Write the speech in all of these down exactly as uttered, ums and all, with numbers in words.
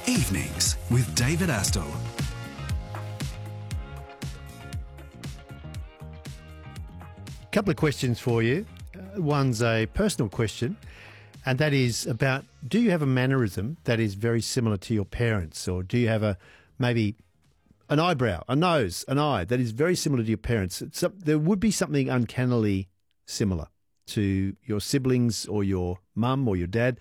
Evenings with David Astle. Couple of questions for you. Uh, one's a personal question, and that is about, do you have a mannerism that is very similar to your parents, or do you have a maybe an eyebrow, a nose, an eye that is very similar to your parents? It's, there would be something uncannily similar to your siblings or your mum or your dad.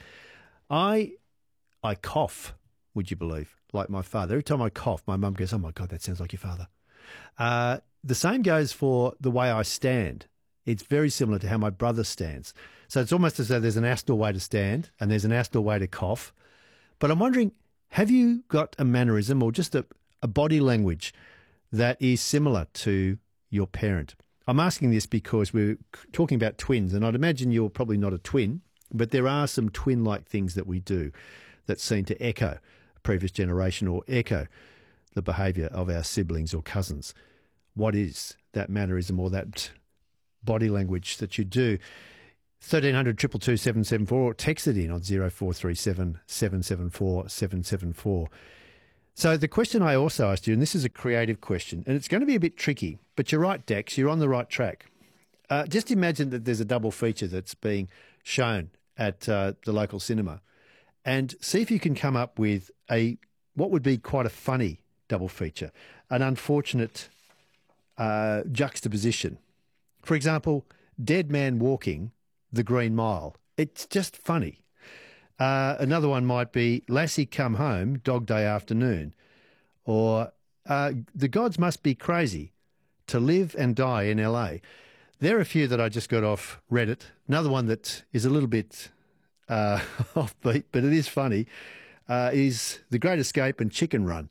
I I cough, would you believe, like my father. Every time I cough, my mum goes, "Oh my God, that sounds like your father." Uh, the same goes for the way I stand. It's very similar to how my brother stands. So it's almost as though there's an Astle way to stand and there's an Astle way to cough. But I'm wondering, have you got a mannerism or just a, a body language that is similar to your parent? I'm asking this because we're talking about twins, and I'd imagine you're probably not a twin, but there are some twin-like things that we do that seem to echo a previous generation or echo the behaviour of our siblings or cousins. What is that mannerism or that body language that you do? thirteen hundred, two two two, seven seven four, or text it in on zero four three seven, seven seven four, seven seven four. So the question I also asked you, and this is a creative question, and it's going to be a bit tricky, but you're right, Dex, you're on the right track. Uh, just imagine that there's a double feature that's being shown at uh, the local cinema, and see if you can come up with a what would be quite a funny double feature, an unfortunate uh, juxtaposition. For example, Dead Man Walking the Green Mile. It's just funny. Uh, another one might be Lassie Come Home, Dog Day Afternoon. Or uh, The Gods Must Be Crazy, To Live and Die in L A. There are a few that I just got off Reddit. Another one that is a little bit uh, offbeat, but it is funny, uh, is The Great Escape and Chicken Run.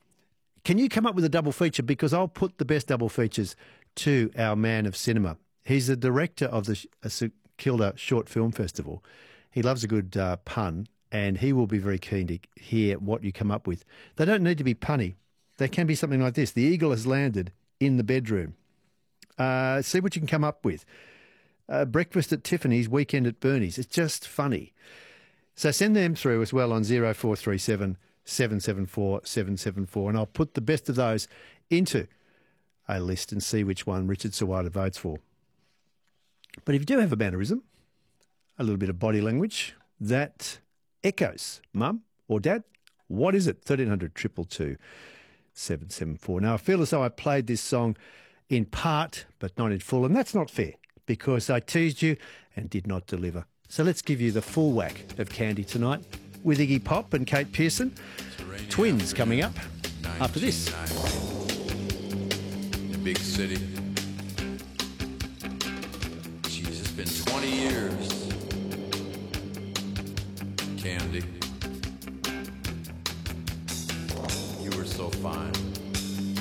Can you come up with a double feature? Because I'll put the best double features to our man of cinema. He's the director of the St Kilda Short Film Festival. He loves a good uh, pun, and he will be very keen to hear what you come up with. They don't need to be punny. They can be something like this. The eagle has landed in the bedroom. Uh, see what you can come up with. Uh, breakfast at Tiffany's, weekend at Bernie's. It's just funny. So send them through as well on zero four three seven, seven seven four, seven seven four, and I'll put the best of those into a list and see which one Richard Suwata votes for. But if you do have a mannerism, a little bit of body language that echoes mum or dad, what is it? thirteen hundred, two two two, seven seven four. Now, I feel as though I played this song in part, but not in full, and that's not fair because I teased you and did not deliver. So let's give you the full whack of Candy tonight with Iggy Pop and Kate Pearson. Twins coming up after this. Big city. Jeez, it's been twenty years. Candy, you were so fine.